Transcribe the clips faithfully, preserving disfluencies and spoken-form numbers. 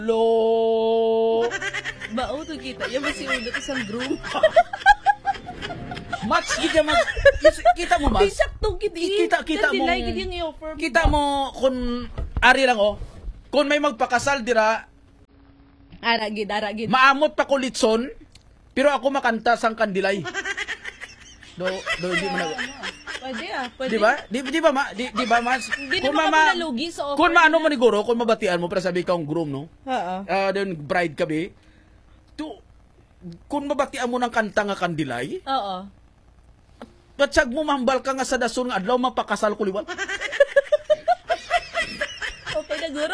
Lo. Bao to kita. Yan ba si Udo isang groom? Match kita mag kita mo mas. Bisak tong kiti. Kita kita mo. I-offer. Kita mo kun ari lang oh. Kung may magpakasal dira, aragid, aragid. maamot pa kulitson, pero ako makanta sang kandilay. Do do di mo na. Pwede ah, pwede. Di ba? Di, di ba ma? Di, di ba mas? Hindi naman mama, ako nalugi sa offer. Kung maano mo ni Guro, kung mabatian mo para sabi ka ang groom, no? Oo. Ah, then bride ka be. To kung mabatian mo ng kanta nga kandilay, Oo. batsag mo mahambal ka nga sa dason nga adlaw mapakasal ko liwat. Okay na, Guro.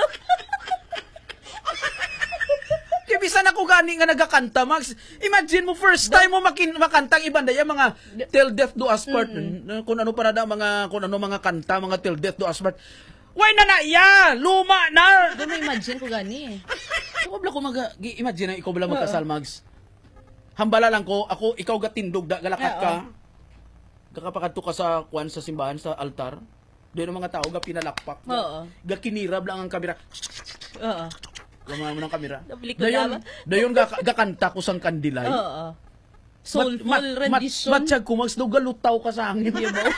Kaya bisan ako gani nga nagakanta, Max. Imagine mo, first time mo makin makantang ibanda yung mga Till Death Do Us Part. Mm-hmm. Kung ano pa na da, mga, kung ano mga kanta, mga Till Death Do Us Part. Why na na iya? Luma na! Doon mo imagine ko gani. Ikaw bala ko mag... Imagine na ikaw bala magkasal, Max. Hambala lang ko, ako, ikaw gatindog, da, galakat ka. Kakapakadto ka sa kwan, sa simbahan, sa altar. Doon ang mga tao, ga pinalakpak. Oo. Ga kinirab lang ang kamera. Oo. Lama mo ng kamera. Napelikula Dayon, ba? dayon ga, gakanta ko sang kandilay. Oo. Soulful mat, mat, rendition. Mat, matsyag kumags daw galutaw ka sa hangin. Yan ba?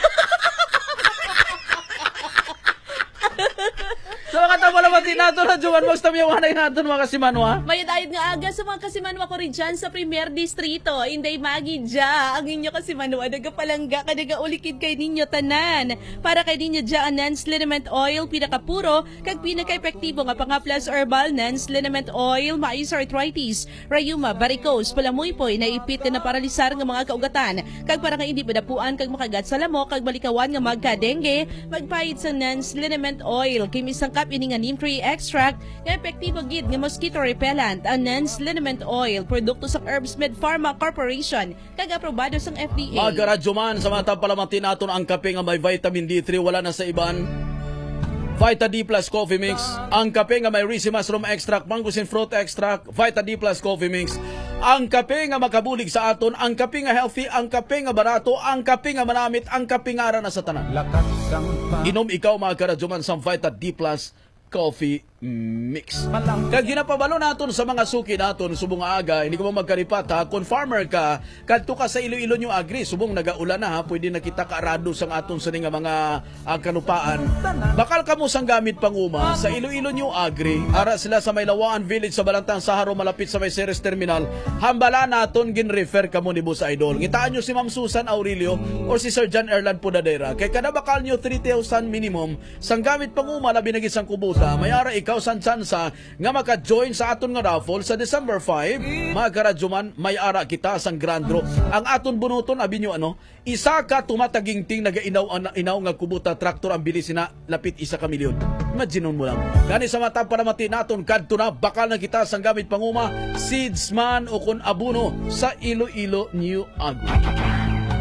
So mga tamo naman din nato na Juan Max tamiyawanay nato mga kasimanwa. Mayadayad nga aga sa mga kasimanwa ko rin dyan sa Premier Distrito. Inday Magi dya. Ang inyo kasimanwa. Nagapalangga ka, nagaulikid kay ninyo tanan. Para kay ninyo dya ang Nance Liniment Oil. Pinakapuro, kag pinaka-epektibo nga pang plus herbal Nance Liniment Oil. Maayos arthritis, rayuma, varicose, palamuypoy, naipit na paralisar nga mga kaugatan. Kag para nga hindi padapuan, kag makagat sa lamok, kag malikawan nga magka-dengue, magpahid sa Nance Liniment Oil. Kimisang kap ini nga neem tree extract nga epektibo gid nga mosquito repellent ang Nance Liniment Oil, produkto sa Herbsmed Pharma Corporation kag aprobado sang F D A. Magaradyo man sa mga palamatin naton ang kape nga may vitamin D three wala na sa iban. Vita D Plus Coffee Mix, ang kape nga may risi mushroom extract, mangosteen fruit extract, Vita D Plus Coffee Mix. Ang kape nga makabulig sa aton, ang kape nga healthy, ang kape nga barato, ang kape nga manamit, ang kape nga ara na sa tanan. Inom ikaw mga karadyoman sa Vita D Plus Coffee Mix. Kag ginapabalo naton sa mga suki naton subong aga, hindi ko mo magkaripat ha. Kung farmer ka, kadto ka sa Iloilo nyo agri, subong nagaulan na ha, pwede na kita kaarado sang aton sa nga mga uh, kanupaan. Bakal ka mo sang gamit panguma sa Iloilo nyo agri, ara sila sa may Lawaan Village sa Balantang Saharo malapit sa may Ceres Terminal. Hambala naton gin-refer ka mo ni Boss Idol. Ngitaan nyo si Ma'am Susan Aurelio or si Sir John Erland Pudadera. Kay kada bakal nyo three thousand minimum sang gamit panguma labi na gisang kubuta, may ara ikaw san sansa nga maka-join sa aton nga raffle sa December five. Mga karadyoman, may ara kita sang grand draw. Ang aton bunuton abi nyo ano, isa ka tumatagingting nagainaw inaw nga kubuta traktor ang bilis na lapit isa ka milyon. Imagine mo lang. Gani sa mata para mati naton kadto na bakal na kita sang gamit panguma, seeds man o kun abono sa Iloilo New Agri.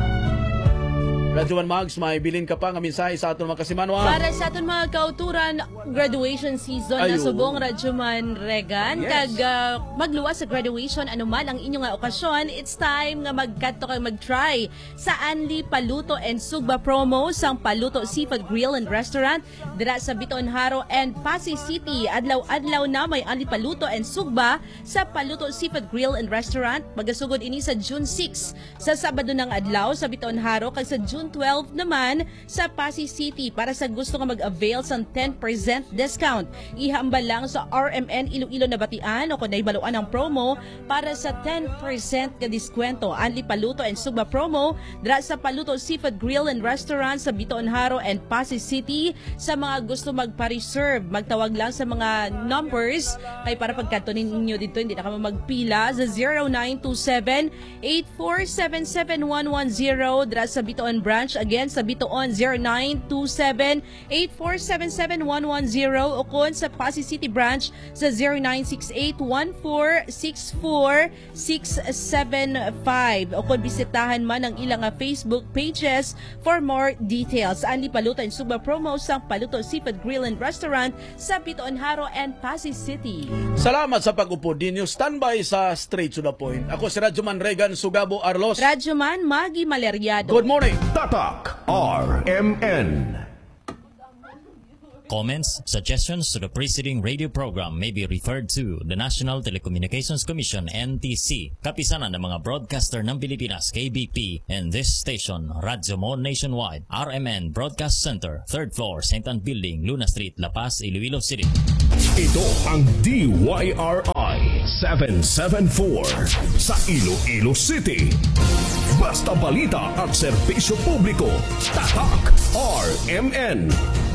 Radyoman Mags, may bilin ka pa nga mensahe sa aton mga kasimanwa. Para sa aton mga kauturan, graduation season na Ayun. subong Radyoman Regan. Yes. Kag uh, magluwas sa graduation, anuman ang inyong nga okasyon, it's time nga magkadto kag mag-try sa Anli Paluto and Sugba promo sang Paluto Seafood Grill and Restaurant dira sa Biton Haro and Pasay City. Adlaw-adlaw na may Anli Paluto and Sugba sa Paluto Seafood Grill and Restaurant. Magasugod ini sa June six sa Sabado ng adlaw sa Biton Haro, kag sa June twelve naman sa Pasay City. Para sa gusto nga mag-avail sa ten percent discount, ihambal lang sa R M N Iloilo na batian o kung naibaluan ang promo para sa ten percent ka diskwento. Anli Paluto and Sugba promo dira sa Paluto Seafood Grill and Restaurant sa Biton Haro and Pasay City. Sa mga gusto magpa-reserve, magtawag lang sa mga numbers kay para pagkanto ninyo dito hindi na kamo magpila sa zero nine two seven, eight four seven seven one one zero dira sa Biton Branch. Again, sa Bitoon, zero nine two seven, eight four seven seven one one zero o kung sa Pasay City Branch sa zero nine six eight, one four six four six seven five o kung bisitahan man ang ilang Facebook pages for more details. Anli Paluto and Sugba promo sa Paluto Seafood Grill and Restaurant sa Bitoon Haro and Pasay City. Salamat sa pag-upo ninyo. Standby sa Straight to the Point. Ako si Radyoman Regan Sugabo Arlos. Radyoman Magi Maleriado. Good morning. Tatak R M N. Comments, suggestions to the preceding radio program may be referred to the National Telecommunications Commission N T C, kapisanan ng mga broadcaster ng Pilipinas K B P, and this station, Radyo Mo Nationwide, R M N Broadcast Center, third floor, Saint Anne Building, Luna Street, La Paz, Iloilo City. Ito ang D Y R I seven seven four sa Iloilo City. Basta balita at serbisyo publiko. Tatak R M N.